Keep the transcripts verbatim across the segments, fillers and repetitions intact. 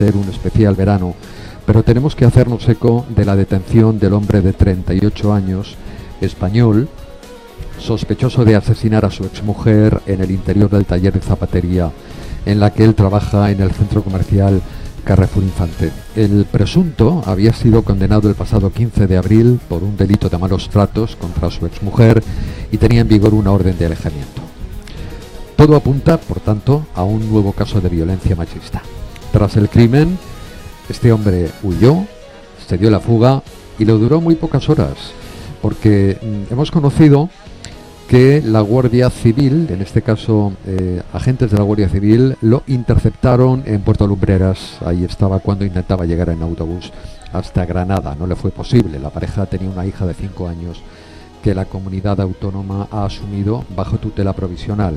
ser un especial verano, pero tenemos que hacernos eco de la detención del hombre de treinta y ocho años, español, sospechoso de asesinar a su exmujer en el interior del taller de zapatería en la que él trabaja en el centro comercial Carrefour Infante. El presunto había sido condenado el pasado quince de abril por un delito de malos tratos contra su exmujer y tenía en vigor una orden de alejamiento. Todo apunta, por tanto, a un nuevo caso de violencia machista. Tras el crimen, este hombre huyó, se dio la fuga y lo duró muy pocas horas, porque mm, hemos conocido que la Guardia Civil, en este caso eh, agentes de la Guardia Civil, lo interceptaron en Puerto Lumbreras. Ahí estaba cuando intentaba llegar en autobús hasta Granada. No le fue posible. La pareja tenía una hija de cinco años que la comunidad autónoma ha asumido bajo tutela provisional.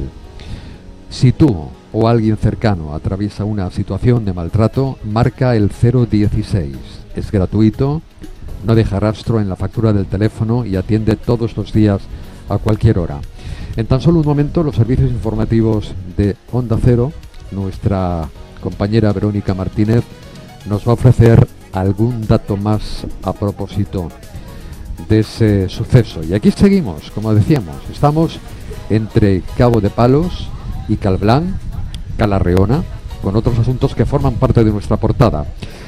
Si tú o alguien cercano atraviesa una situación de maltrato, marca el cero dieciséis. Es gratuito, no deja rastro en la factura del teléfono y atiende todos los días a cualquier hora. En tan solo un momento, los servicios informativos de Onda Cero, nuestra compañera Verónica Martínez, nos va a ofrecer algún dato más a propósito de ese suceso. Y aquí seguimos, como decíamos, estamos entre Cabo de Palos y Calblán, Calarreona, con otros asuntos que forman parte de nuestra portada.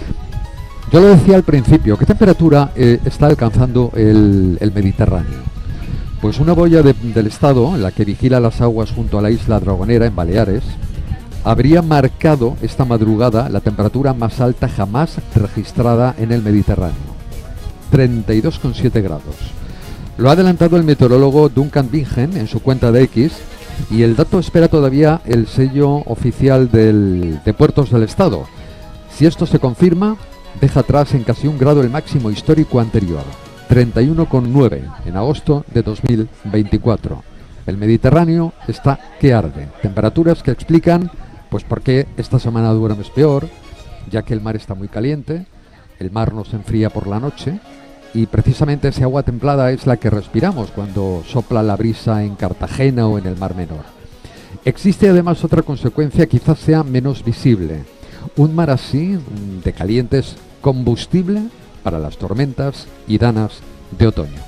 Yo lo decía al principio, ¿qué temperatura eh, está alcanzando el, el Mediterráneo? Pues una boya de, del Estado, la que vigila las aguas junto a la isla Dragonera, en Baleares, habría marcado esta madrugada la temperatura más alta jamás registrada en el Mediterráneo, treinta y dos coma siete grados. Lo ha adelantado el meteorólogo Duncan Bingen en su cuenta de X, y el dato espera todavía el sello oficial del, de Puertos del Estado. Si esto se confirma, deja atrás en casi un grado el máximo histórico anterior, treinta y uno coma nueve en agosto de dos mil veinticuatro. El Mediterráneo está que arde. Temperaturas que explican pues por qué esta semana duermes peor, ya que el mar está muy caliente, el mar nos enfría por la noche y precisamente esa agua templada es la que respiramos cuando sopla la brisa en Cartagena o en el Mar Menor. Existe además otra consecuencia, quizás sea menos visible. Un mar así, de caliente, es combustible para las tormentas y danas de otoño.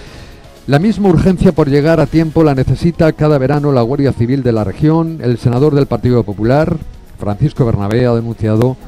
La misma urgencia por llegar a tiempo la necesita cada verano la Guardia Civil de la región. El senador del Partido Popular, Francisco Bernabé, ha denunciado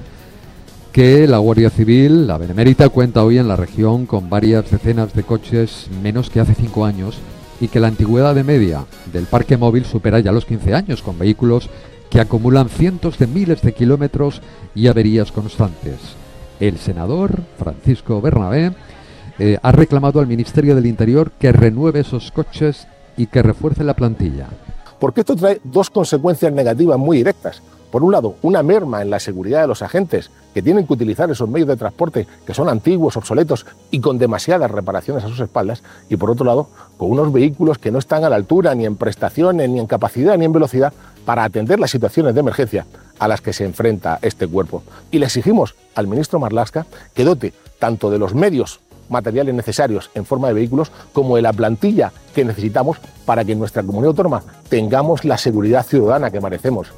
que la Guardia Civil, la Benemérita, cuenta hoy en la región con varias decenas de coches menos que hace cinco años y que la antigüedad de media del parque móvil supera ya los quince años, con vehículos que acumulan cientos de miles de kilómetros y averías constantes. El senador Francisco Bernabé eh, ha reclamado al Ministerio del Interior que renueve esos coches y que refuerce la plantilla. Porque esto trae dos consecuencias negativas muy directas. Por un lado, una merma en la seguridad de los agentes que tienen que utilizar esos medios de transporte que son antiguos, obsoletos y con demasiadas reparaciones a sus espaldas. Y por otro lado, con unos vehículos que no están a la altura ni en prestaciones, ni en capacidad, ni en velocidad para atender las situaciones de emergencia a las que se enfrenta este cuerpo. Y le exigimos al ministro Marlaska que dote tanto de los medios materiales necesarios en forma de vehículos como de la plantilla que necesitamos para que en nuestra comunidad autónoma tengamos la seguridad ciudadana que merecemos.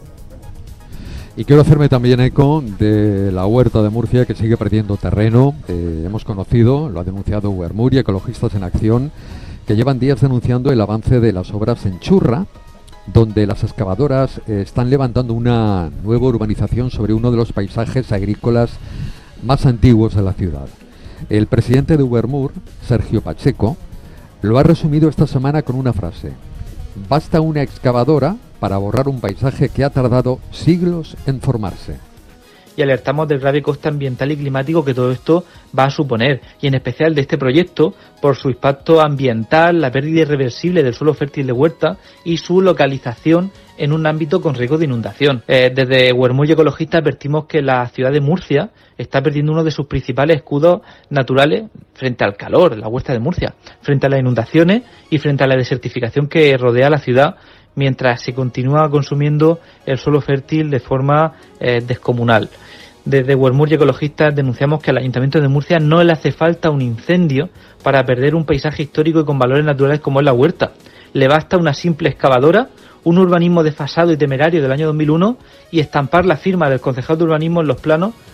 Y quiero hacerme también eco de la Huerta de Murcia, que sigue perdiendo terreno. Eh, hemos conocido, lo ha denunciado Uermur y Ecologistas en Acción, que llevan días denunciando el avance de las obras en Churra, donde las excavadoras eh, están levantando una nueva urbanización sobre uno de los paisajes agrícolas más antiguos de la ciudad. El presidente de Uermur, Sergio Pacheco, lo ha resumido esta semana con una frase: basta una excavadora para borrar un paisaje que ha tardado siglos en formarse. Y alertamos del grave coste ambiental y climático que todo esto va a suponer, y en especial de este proyecto por su impacto ambiental, la pérdida irreversible del suelo fértil de Huerta y su localización en un ámbito con riesgo de inundación. Eh, desde Uermur y Ecologistas advertimos que la ciudad de Murcia está perdiendo uno de sus principales escudos naturales frente al calor, la Huerta de Murcia, frente a las inundaciones y frente a la desertificación que rodea la ciudad, mientras se continúa consumiendo el suelo fértil de forma eh, descomunal. Desde Uermur y Ecologistas denunciamos que al Ayuntamiento de Murcia no le hace falta un incendio para perder un paisaje histórico y con valores naturales como es la Huerta. Le basta una simple excavadora, un urbanismo desfasado y temerario del año dos mil uno y estampar la firma del concejal de urbanismo en los planos